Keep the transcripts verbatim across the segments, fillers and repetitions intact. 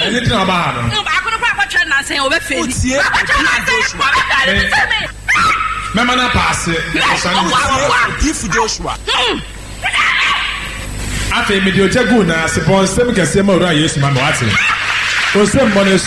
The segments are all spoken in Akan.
Anything about her. No, I couldn't quite watch her and say, over faith. What's here? Mama na pass it. If Joshua. After me, you take good now. Suppose some can say more. Yes, Mama. What's it? What's the money?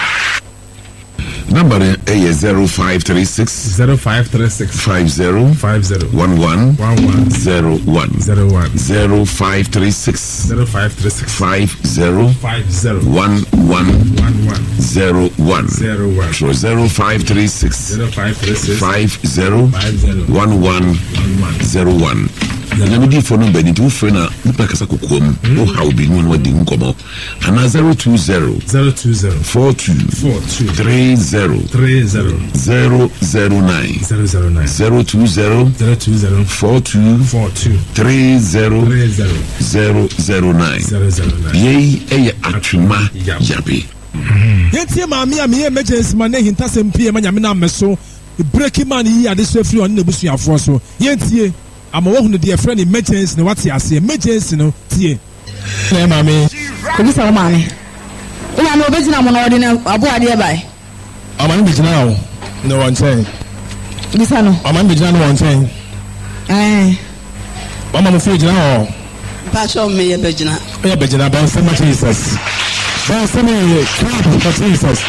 Number A zero five three six zero five three six five zero five zero one one one one zero one zero one zero five three six zero five three six five zero five zero one one one one zero one zero one so zero five three six zero five three six five zero five zero one one zero one. Namidi for number ni tu frena nipa kasa kokom o how be no wadi nkomo ana zero two zero zero two zero four two four two three zero three zero zero zero nine zero zero nine zero two zero zero two zero four two four two three zero three zero zero zero nine zero zero nine. Yei eye atwuma yabe. Yentie maami ami emergency man na hinta sempie ma nyame na meso breaking man yi ade so free on na busuafo so yentie ama wo hunu de friend emergency na wate ase emergency no tie na maami ko bisa wo maami wo maami obejina mo na odi na abo ade bai amani bejina wo no one ten bisa no amani bejina no one ten eh mama mo fi bejina ho pa so me ye bejina ye bejina ba so much Jesus ba so me clap for Jesus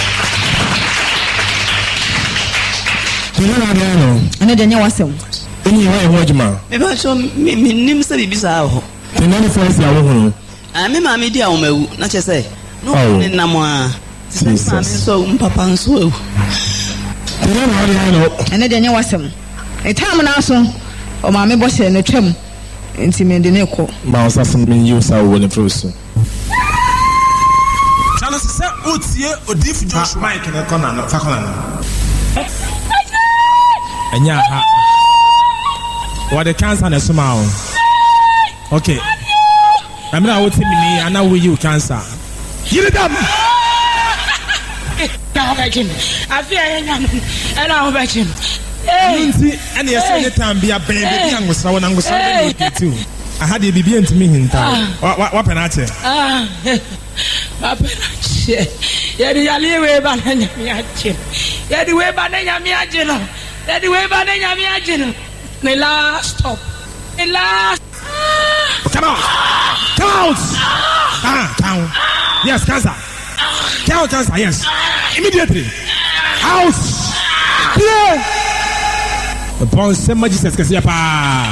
Tuna na no ene de nya wasem Any way, Wajima. Maybe I saw me name say Bisao. The ninety first year, I mean, my media, not just say, no, Namwa. So, Papa and so. And then you was him. A time and also, or my boss and a trim. Intimate in echo. Mouse has been used out when the person. Tell us, sir, what's here or diff Joshua Mike and a corner, Fakana. And yeah. What the cancer na smile. Okay. I'm not with me and now with you cancer. Give it up. Now virgin. I fear and now virgin. And yes, any time be a baby young was someone and was too. I had a baby into me in time. What penalty? Ah, Papa, yeah, the Ali way banana miachin. Yeah, the way banana miagino. Yeah, the way banana miagino. The last stop. The last. Come on. Count. Ah, count. Yes, cancer. Count cancer, yes. Immediately. House. Clear. Upon some magistrates, because you're pa.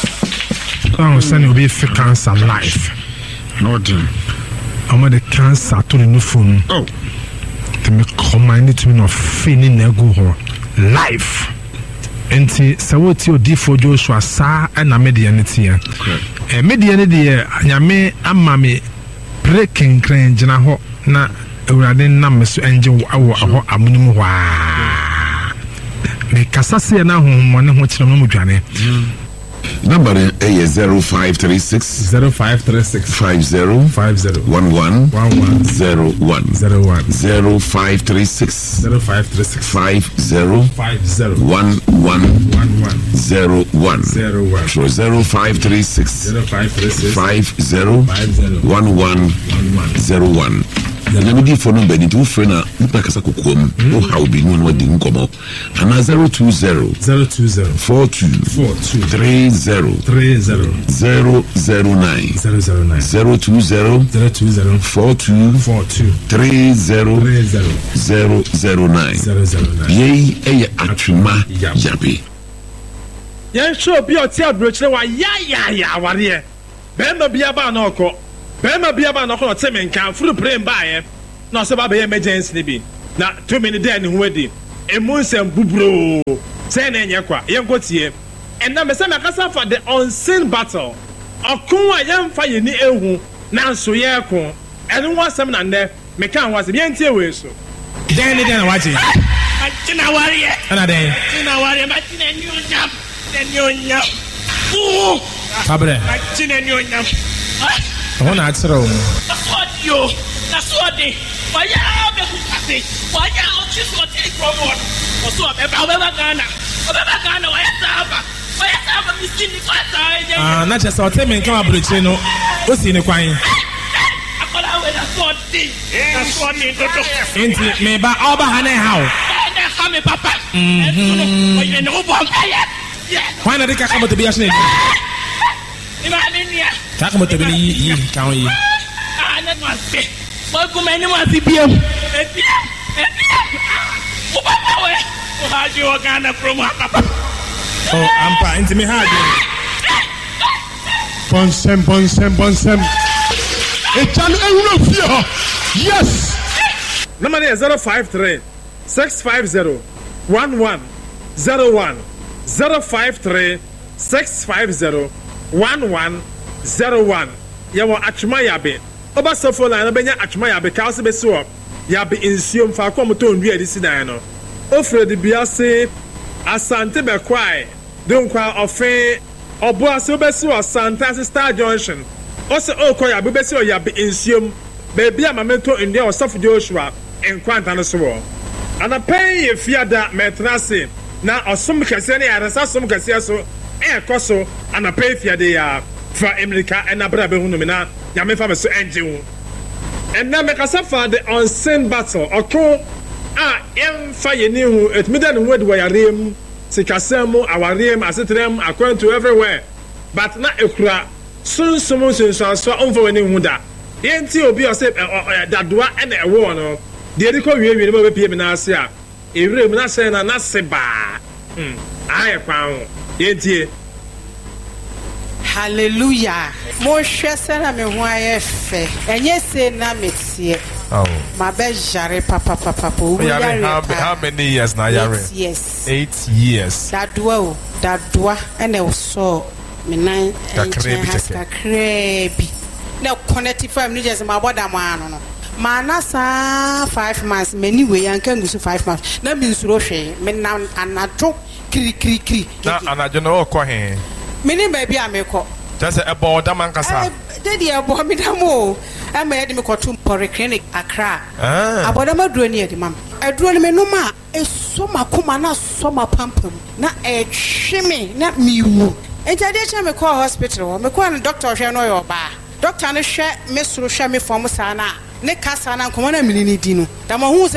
Oh, son, you'll be for cancer life. Not him. I'm on the cancer to the new phone. Oh. To me, command it to me, no feeling a go life. Enti sawoti odi for Joshua sa na media neti ya eh media ne de nyame amame breaking crane gina ho na awurade nam so enje wo aho amunum wa me kasase na ho mo ne ho kire no mu dwane. Number A zero five three six zero five three six five zero five zero one one one one zero one zero one zero five three six zero five three six five zero five zero one one one one zero one zero one so zero five three six zero five three six five zero five zero one one zero one. Namidi for number ni tu frena nipa kasa kokom o how be no wadi nkomo ana zero two zero zero two zero four two four two three zero three zero zero zero nine zero zero nine zero two zero zero two zero four two four two three zero three zero zero zero nine zero zero nine. Yei eye atwuma yabe. Yen show bi o ti abrochire wa ya ya ya ware be ma bia ba na okọ be ma bia ba na okọ te men kan furu brain ba ye na so ba be emergency bi na two minutes there ni ho adi emu nsem bubro say na enye kwa yen ko tie and na me say me kasa for the unseen battle okun a yen fa ye ni ehu na nso ye ko enu wasem na nde me kan wasem yen tie we so Den ni den waje Tina wari. ana den Tina wari ma tina nyonyam. Nyonyam. Oh. Kabre Tina nyonyam. ho na atro mo That's what you. That's what they. Why ya be ku kase? Why ya o ti so te promote? O so be ba be ba Ghana. O be ba Ghana why saba? Why saba miskini kwa ta. ah na chesa o te men kan abrochire no o si ni kwan Akola we na so te. Hey, that's what they do. Enti me ba oba ha na ha o. Na ha me papa. Mhm. Oye no bo ya. Why na de ka kamo to bi asne. Ima minia. Ka kamo to bi yi yi ka on yi. Ah, na no ase. Mo ku me ni mo ase biem. Ebiem. Ebiem. O papa we. O ha ji o Ghana from papa. Oh, ampa enti me ha de. Bonsem, bonsem, bonsem. Echan ewuro fie. Yes. Number is zero five three six five zero one one zero one zero five three six five zero one one zero one. Yawo atwuma yabe. Oba sofo line obenya atwuma yabe ka se besi wo. Yabe insuom fa ko moto ondu edisi dan no. Ofre de biase asante be kwai. Don kwa ofe obo ase obesi wo Santa Star Junction. Ose okoya bebesi o yabe insuom. Baby amamento inde osofo Joshua enkwanta no so wo. Ana pay ye fiada metrase na osom kase ne yarasa som kase so e koso ana pay fiade ya fa America and abra be hunu me na ya me fa me so enje and na me kasa fa the unseen battle oko a em fa ye ni hu etmi da no wed wa yarem sikasem awarem asetrem according to everywhere but na ekura sunsumu sunsu so onfo we ni hu da yenti obi o se dadoa e na ewo no de edi ko wie wie no be pie me na ase a ewure me na se na na se ba mm aye kwa ho yenti. Hallelujah. Mo hwese na me ho ayefe. Enye se na metie. Oh. Ma be jare papa papa po. How, how many years now yare? Eight years. Eight years. Dadwa o, dadwa ene so me nan kakrebi kakrebi. Na connective family just ma boda mo ano no. Ma na sa five months many way anka ngusu five months. Na mi nsuro hwe. Me na anajo kri kri kri. Na anajo no ko he. Mini baby ameko. Just a board man kasa. Daddy abo mi damo. I made me go to Pori Clinic Accra. Ah. Aboda ma duro ni e mam. E duro ni me no ma e so makoma na so mapampam. Na e hweme na miwu. Enti ade che me call hospital. Me call doctor hwe no yo ba. Doctor no hwe me suru hwe me form sa na. Ne kasa na nkoma na minini di no. Da mo hu se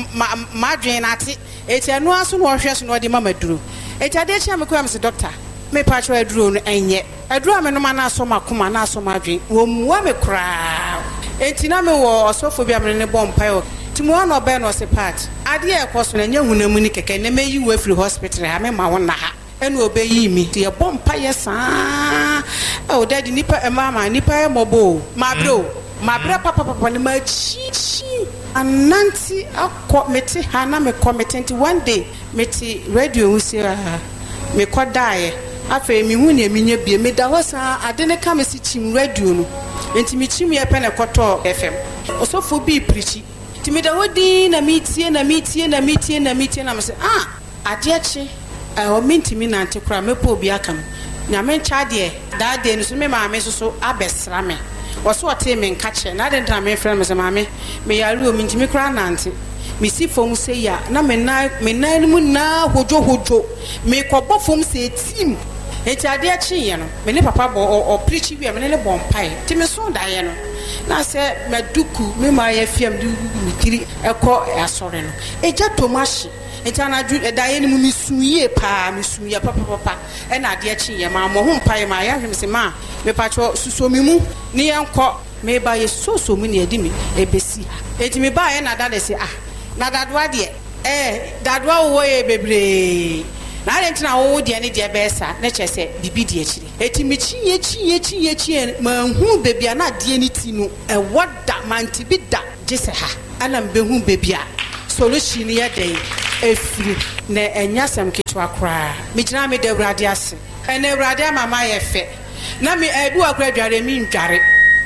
ma dwen na ate. Eti anu aso no hwe so no di mama duro. Enti ade che me call me doctor. Me patcho aduro no enye aduro me no ma na so makoma na so madwen wo muwa me kra enti na me wo osofo bia me ne bompa yo timu ano be no se part ade e koso na nya hunamu ni keke ne meyi wo free hospital ha me ma wona ha ene obeyi mi ti e bompa ye saa o daddy nipa e mama nipa e mobo ma bro ma bra papa papa ne ma chi chi ananti akọ meti ha na me committee one day meti radio usia me kodae afa mi hu ne minye bie me da hosa ade ne ka me si chim radio no enti mi chim ye pe ne koto F M osofo bi preach ti me da hodi na mitie na mitie na mitie na mitie na me se ah ade achi eh o minti mi na ante kra me po obi aka me nya me ncha de da de no so me ma me so so abesra me wo so ote me nka che na de nta me frɛ me se ma me me yare o minti mi kra na ante mi si fom se ya na me na me na mu na hojo hojo me kɔbɔ fom se team enti ade achi ye no me ne papa bo o preach wi me ne bo mpai ti me so da ye no na se maduku me ma ye fiam du mi tiri ekɔ asore no eja tomashi enti anaju da ye ni mu misuye pa misuye papa papa e na ade achi ye ma mo ho mpai ma ya hwem se ma me pacho susomi mu ni ye nkɔ me ba ye soso mu ne edi mi ebesi enti me ba ye na da de se ah na dadwa de eh dadwa wo ye bebre na re ntina wo de ne de besa na chese bibi de akire eti mi chiye chiye chiye chiye ma hu bebia na de ni ti no e woda manti bi da jese ha ana mbe hu bebia solution ye dey efiri na enya sam kitwa kra mi gina me de urade ase ene urade mama ye fe na mi edu akra dware mi ndware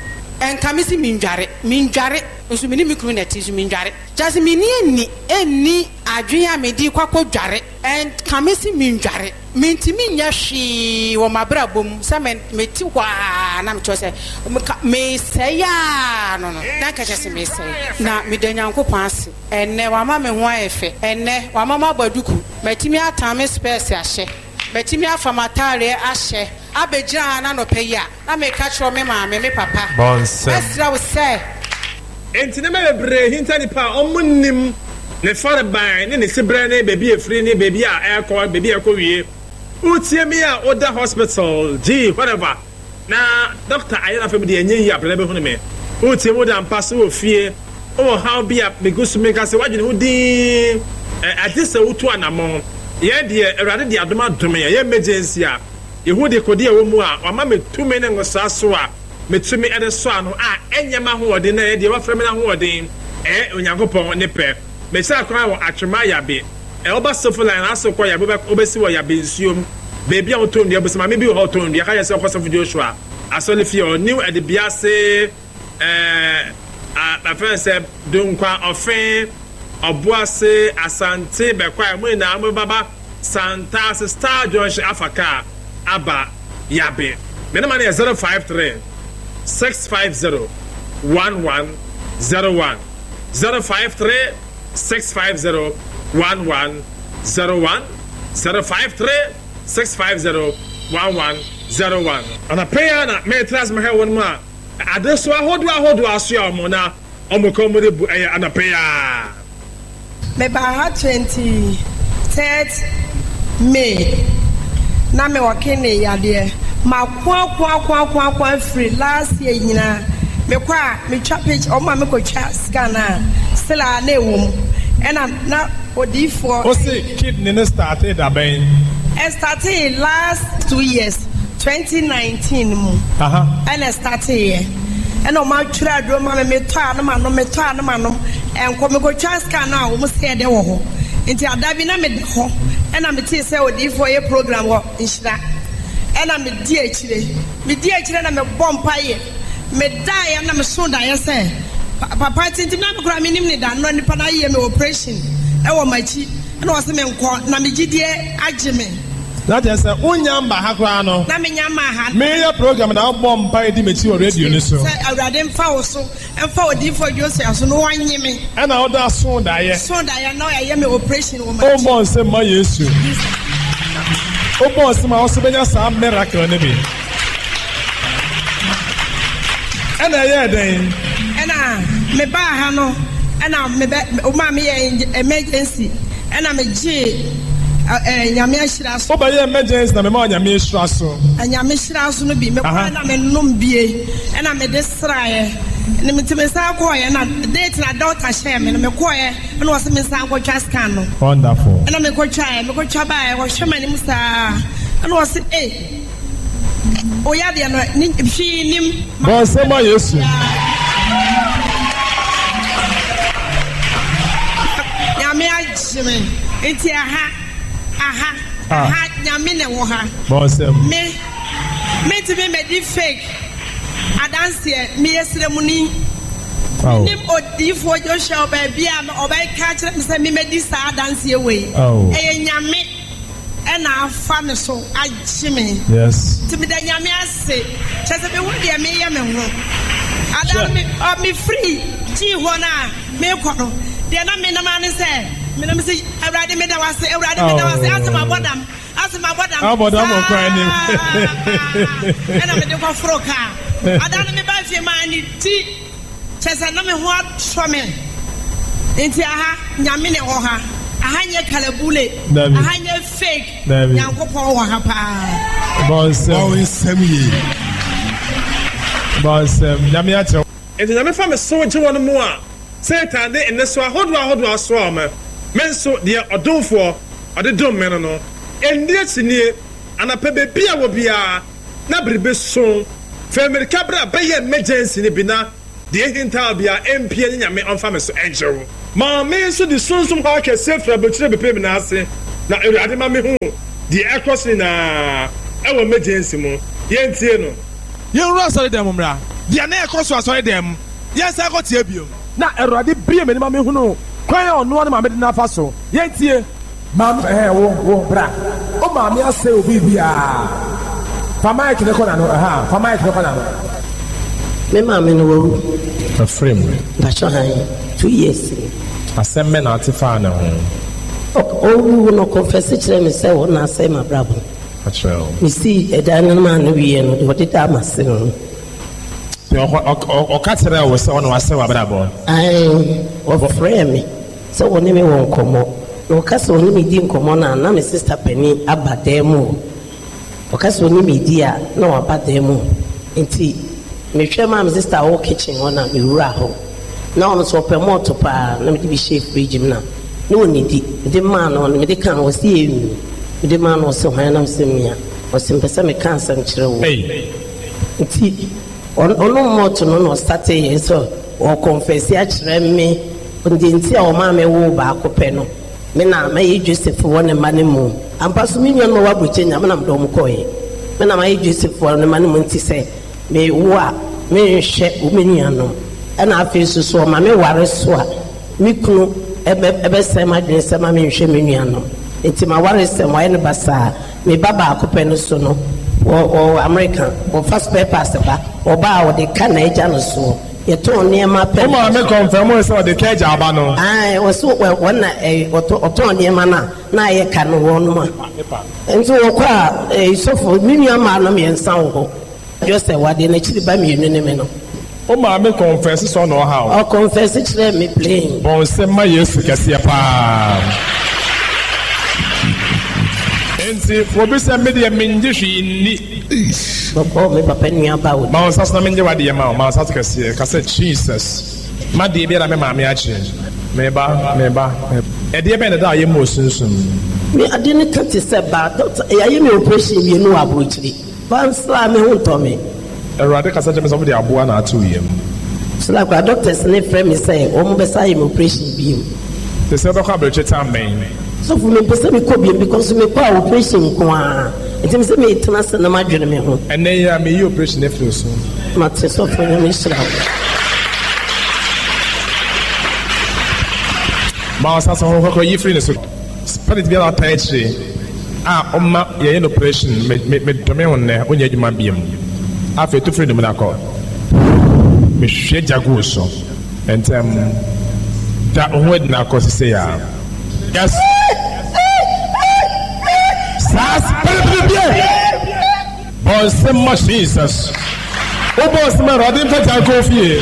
enka mi si mi ndware mi ndware nso mi ni mi kru na ti so mi ndware just mi ni eni eni adwen ya me di kwakọ dware en ka mi si mi ndware mi ntimi nya hwi wo mabra bom se me me ti kwa na me chose me say ya no no na ka chese me say na me da nyankopon ase enne wa ma me ho ayefe enne wa ma ma baduku metimi atame space ahye metimi afamatare ahye abejira na no pe ya na me ka chro me ma me me papa bonse esra wo say enti ne me bre hinta nipa omunim ne fare ban ne ne sebre ne baby efri ne baby a aircon baby akowie utie me a oda hospital g whatever na doctor ayana fam de enye yi abele be hu ne me utie mo da mpaso ofie o how be a begusu make say wadwene hu din atisa utu anamo ye de erade de adoma dome ye emergency a ye hu de kodi e wo mu a ama me tumi ne ngosa so a me tumi e de so ano a enyema ho ode na ye de wa frame na ho ode eh onyankopon ne pe me say akwa wo atwema ya be e oba sofo line aso kwa ya be obesi wo ya be nsuom baby a oton de obesi ma me bi wo oton de ka ye say okoso video Joshua asole fi o new e de biase eh a friend said dunkwa ofin obuase asante bekwa mu na amubaba santa star Josh Africa aba yabe me na man zero five three six five zero one one zero one zero five three six five zero one one zero one zero five three six five zero one one zero one ana prayer na me trust me one more adeso ahodo ahodo aso amo na omoko mo de bu eh anapeya me ba ha twenty-third May na me wakene yade ma kwa kwa kwa kwa kwa free last year nyina me kwa me twa page o ma me ko twa scanner still a na ewom ena na odifo o se kidney ne started aben it started last two years twenty nineteen mu aha and it started here and o ma twra do ma me to a no ma no me to a no ma no enko me go twa scan na o mo se de wo ho nti adabi na me de ho and na me tie se odifo ye program wo nhira and na me di akire me di akire na me bompa ye me die na me so die se papa tinti na me kura me nim ni da no nipa na ye me operation e wo machi na wo se me nko na me gidie agime that is a unyamba hakwa no na me nyama ha me your program na bom pa di mechi o radio ni so say awrade mfa wo so mfa odi for Joseph so no wanye me e na oda so da ye so da ye na ye me operation wo machi o mo se ma Yesu o mo se ma o se benya sa miracle ne bi e na ye den e na me ba ha no e na me o ma me emergency e na me ji eh nyame ahira so oba ye emergency na me ma nyame ahira so nyame ahira so no bi me kwa na me nom bie e na me de srae ne me teme sa ko ye na date na doctor share me me ko ye me no se me sa ko twa scan no wonderful e na me ko twa me ko twa ba e wo hwe mani musa e no se eh o ya de no ni hwi nim bo se ma Yesu nyame ajime enti aha aha aha nyame ne wo ha bosem me me to be me di fake adanse me yesre mu ni nim odifo Joshua ba bia me obai ka kire me se me me di sa adanse we e nyame e na afa me so agime yes to me da nyame ase chese me wo dia me ye me ho adam me o me free ji ho na me ko no de na me na ma ne se me na me say awrade me da wase awrade me da wase asema bodam asema bodam abodam o kwa ni ena me de ko froka adana me ba fie ma ni ti chese na me ho atro me enti aha nyame ne ho ha aha nye kalabule aha nye fake nyankopon ho ha pa boss oh isem yi boss nyame a che enti nyame fa me so je won mu a Satan de enne so ahodo ahodo aso ama menso de odonfo ode dom men no endie sinie anapa be bia wo bia na bribe so fa america bra be ye emergency ni bina de hinta bia empie ni nyame onfa me so enjewo ma menso de sonsum ha ka sefra be kire be pe na ase na ewade ma me hu de across ni na ewo emergency mo ye ntie no ye nro sorry dem mra de na across sorry dem ye sa ko tie bio na erade brie me ma me hu no kwan ono na ma me na fa so ye tie mam eh wo wo bra o ma me ase obi bia fa mic ne ko na no ha fa mic ne ko na no me ma me no wo a frame ba cho hai two years asem me na atifa na ho o no confess kire me say wo na say ma brabo actually me see e da na ma no wie no de what it am ase no ɔkakyerɛ wɔ sɛ ɔno wasɛ wabrabɔ wɔfrɛ me sɛ wɔne me wɔ nkɔmmɔ na ɔka sɛ ɔne me di nkɔmmɔ no a na me sister pani aba dan mu ɔka sɛ ɔne me di a na waba dan mu nti mehwɛ ma me sister wɔ kitchen hɔ na mewura hɔ na ɔno nso ɔpɛ mɔɔto paa na mede bi hyɛ fridge mu na na ɔne di mede maa no ɔno mede ka no ɔsɛ yɛnwi mede maa no ɔsɛ hwan nam sɛ mmea ɔsɛ mpɛ sɛ meka asɛm kyerɛ wo nti ɔno mɔɔto no na ɔstate yɛ sɛ ɔkɔmfɛsi akyerɛ me nti nti a ɔmaa me wo baako pɛ no me na mayɛ Joseph wɔ ne ma ne mu ampa so me nua no ma wɔabrɛkyɛ nya me nam dɔm kɔɛ me na mayɛ Joseph wɔ ne ma ne mu nti sɛ me wo a menhwɛ wo me nua no ɛna afei so so ɔma me ware so a me kunu ɛbɛsɛe m'adwene sɛ ma menhwɛ me nua no nti ma ware sɛm wɔayɛ ne basaa me ba baako pɛ no so no wɔ America wɔfa spare parts ba ɔba a wɔde ka na agya no so yɛtɔn nneɛma pɛ ɔma me confirm sɛ ɔde ka agya aba no ai wɔso wɔn na ɔtɔn nneɛma no na ayɛ ka no wɔn no a nti wɔkɔ a sɔfo me nua maa no mmiɛnsa wɔ hɔ Joseph wade n'akyiri ba mmienu ne me no ɔma me confess sɛ ɔna ɔha o ɔconfess kyerɛ me plain bɔn sɛ ma Yesu kɛseɛ paa nti obi sɛ me deɛ mengye hwee nni bɔbɔ me papa nua ba wo ma wo nsa so na mengye wadeɛ ma wo ma nsa so kɛseɛ ka sɛ Jesus ma deɛ biara me maame akyerɛ meba meba ɛdeɛ bɛn ne da a yɛ ma osunsum me adeɛ ne ka te sɛ ba yɛayɛ me operation mmienu wɔ aborɔkyiri bansra me ho ntɔ me awurade kasa kyerɛ me sɛ wode aboa na ato yam sɛ akora doctors ne frɛ me sɛ wɔn bɛsa yɛ me operation bio te sɛ wobɛkɔ aberɛkyɛ tam bɛn sɔfo mempɛ sɛ mekɔ biam because mekɔ a operation nko a nti me sɛ meetena sɛ na madwene me ho ɛnɛ yi a meyi operation afiri so mate sɔfo nyame hyira wo ma wo sa sɛ hɔhɔkɔ yi firi ne so spirit biara ata akyire a ɔma yɛyɛ no operation medome wo nnɛ wonyɛ adwuma biam afei to firi ne mu no akɔ mehwɛ gyago so ɛntɛm da wo ho adi no akɔ sesei a yes Sas Pelibie Bonse ma Jesus O boss ma rodin fa ta ko fie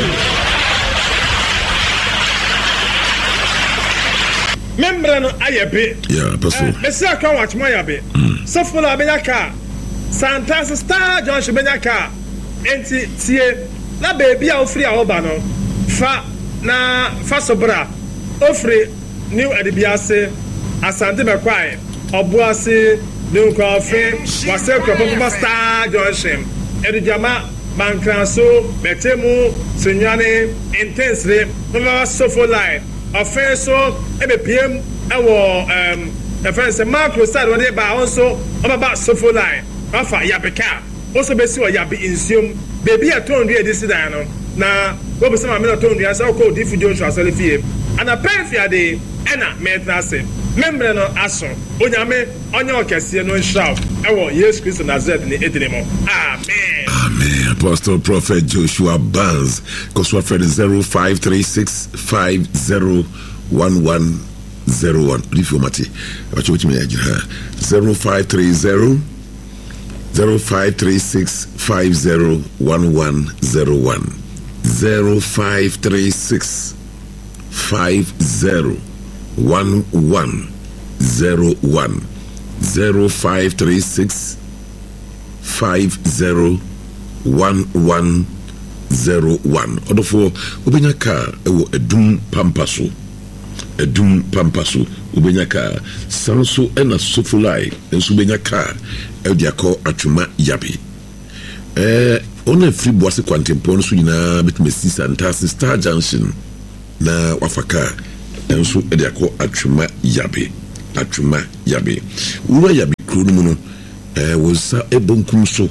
Membre no ayebe Yeah, pastor Mesi aka watch mo yabe So fola be yaka Santas Star John Shbenyaka enti tie na baby a ofri a oba no fa na fa sobra ofri new edibiase asante mekwai obuase new coffee wase kropopo Star Junction edujama bankranso betemu sunyane intensely no sofo line offenso ebepiem ewo um the friends macro side won dey ba also about sofo line afa yabeka also besi o yabe insium baby aton dua disi dan no na wo be sama me aton dua say ko difu Joshua Salifie ana perfia de ena metrase membre no aso onyame onye okese no nhraw ewo Yesu Christ Nazareth ni edine mo amen amen Apostle Prophet Joshua Barnes koswa friend zero five three six five zero one one zero one rifo mati abacho witi me ajira zero five three zero zero five three six five zero one one zero one zero five three six five zero one one zero one zero five three six five zero one one zero one. Odofo ubenya ka ewo edum pampaso edum pampaso ubenya ka sanso ena sofulai enso ubenya ka ediako atwuma yabe eh ona free boase kwantempon so nyina betumesi Santasi Star Junction na wafaka enso ediako atwuma yabe atwuma yabe ura yabe kru no no eh wosa ebonkum so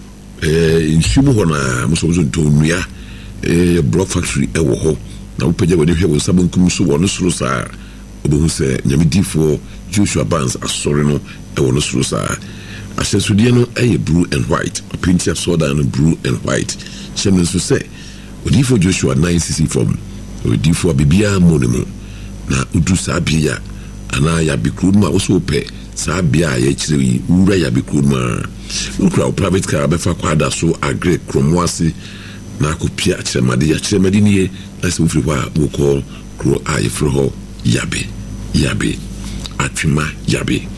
eh nsumu ho na muso zo tonua eh block factory e wo ho na upeja wode hwe wosa bonkum so wono soro sa obehu se nyamedifo Joshua Barnes asore no e wono soro sa asesudie no e blue and white apintia soda no blue and white chemno so se odifo Joshua nine C C from odifo bibia monemu na udu sabia ana ya bikruma oso pe sabia ya chire ura ya bikruma ukra private car befa kwada so agre kromwase na akɔpia akyerɛmade akyerɛmade nie na sɛ wofiri hɔ a wokɔ kuro a yɛfrɛ hɔ yabe yabe atwema yabe